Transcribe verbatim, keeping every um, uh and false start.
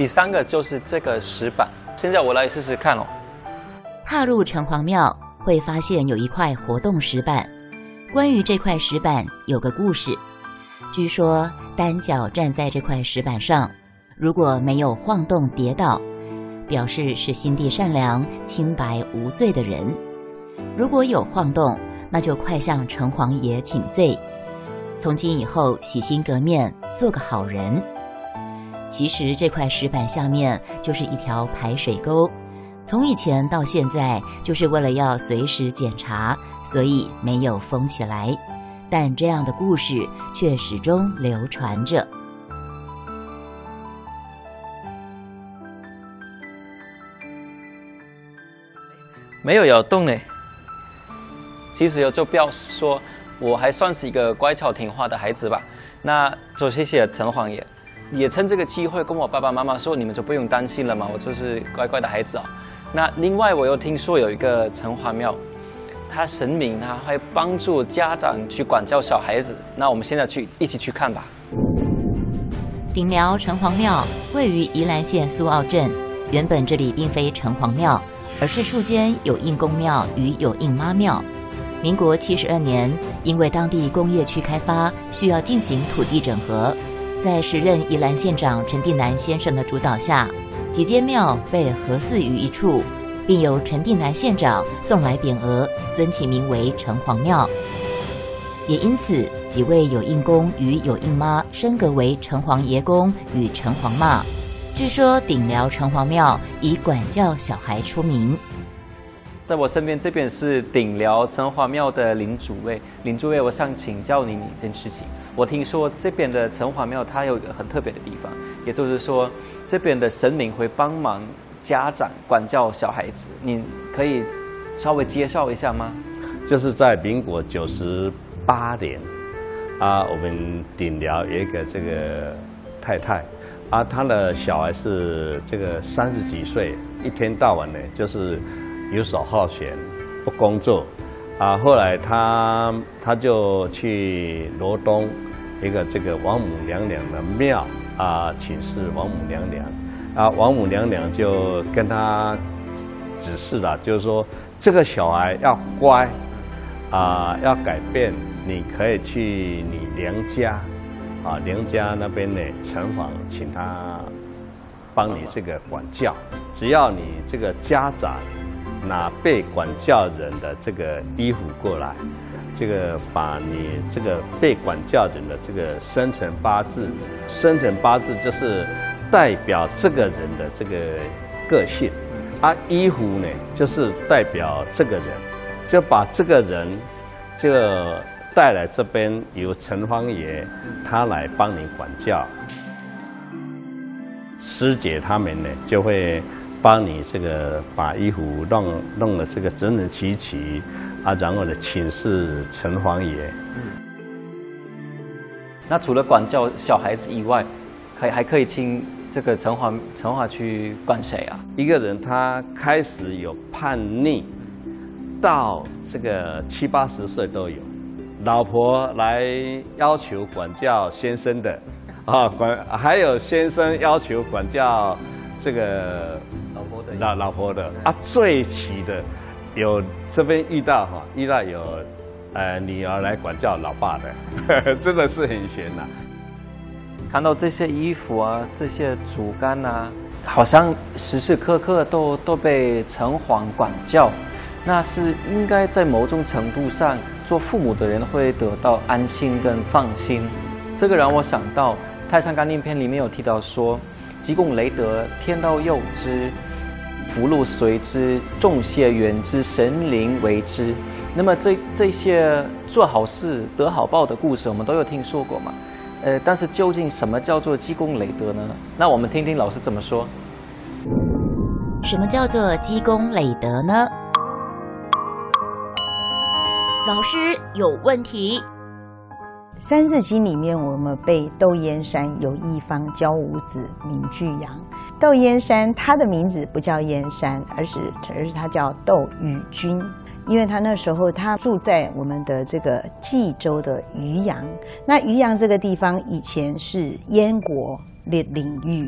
第三个就是这个石板，现在我来试试看哦。 踏入城隍庙会发现有一块活动石板，关于这块石板有个故事。据说单脚站在这块石板上，如果没有晃动跌倒，表示是心地善良、清白无罪的人；如果有晃动，那就快向城隍爷请罪，从今以后洗心革面，做个好人。其实这块石板下面就是一条排水沟，从以前到现在就是为了要随时检查，所以没有封起来。但这样的故事却始终流传着。 没有摇动呢，其实有就表示说我还算是一个乖巧听话的孩子吧。那就谢谢城隍爷，也趁这个机会跟我爸爸妈妈说，你们就不用担心了嘛，我就是乖乖的孩子啊。那另外我又听说有一个城隍庙，他神明他会帮助家长去管教小孩子，那我们现在去一起去看吧。 顶寮城隍庙位于宜兰县苏澳镇，原本这里并非城隍庙，而是树间有应公庙与有应妈庙。民国七十二年，因为当地工业区开发需要进行土地整合，在时任宜兰县长陈定南先生的主导下，几间庙被合祀于一处，并由陈定南县长送来匾额，尊其名为城隍庙。也因此，几位有应公与有应妈升格为城隍爷公与城隍妈。据说顶寮城隍庙以管教小孩出名。 在我身边这边是顶寮城隍庙的林主任，林主任，我想请教您一件事情。我听说这边的城隍庙它有一个很特别的地方，也就是说这边的神明会帮忙家长管教小孩子，你可以稍微介绍一下吗？ 就是在民国九十八年啊，我们顶寮有一个这个太太啊，她的小孩是这个三十几岁，一天到晚呢就是游手好闲，不工作啊。后来她她就去罗东一个这个王母娘娘的庙啊，请示王母娘娘啊，王母娘娘就跟她指示了，就是说这个小孩要乖啊，要改变，你可以去你娘家啊，娘家那边呢城隍请他帮你这个管教，只要你这个家长拿被管教人的这个衣服过来，这个把你这个被管教人的这个生辰八字，生辰八字就是代表这个人的这个个性，啊，衣服呢就是代表这个人，就把这个人这个带来这边，由城隍爷他来帮你管教，师姐他们呢就会帮你这个把衣服弄弄得这个整整齐齐啊，然后呢请示城隍爷。 嗯。那除了管教小孩子以外，可以还可以请这个城隍城隍去管谁啊？ 一个人他开始有叛逆，到这个七八十岁都有，老婆来要求管教先生的，啊管还有先生要求管教这个老婆的老老婆的啊，最奇的有这边遇到哈，遇到有呃女儿来管教老爸的，真的是很悬呐、啊。 看到这些衣服啊，这些竹竿啊，好像时时刻刻都都被城隍管教，那是应该在某种程度上，做父母的人会得到安心跟放心。这个让我想到《太上感应篇》里面有提到说，积功累德，天道佑之，福禄随之，众谢远之，神灵为之。那么这这些做好事得好报的故事，我们都有听说过嘛？呃，但是究竟什么叫做积功累德呢？那我们听听老师怎么说。 什么叫做积功累德呢？老师有问题。 三字经里面，我们背窦燕山有一方教五子名俱扬。窦燕山他的名字不叫燕山，而是而是他叫窦禹君。因为他那时候他住在我们的这个冀州的渔阳，那渔阳这个地方以前是燕国的领域，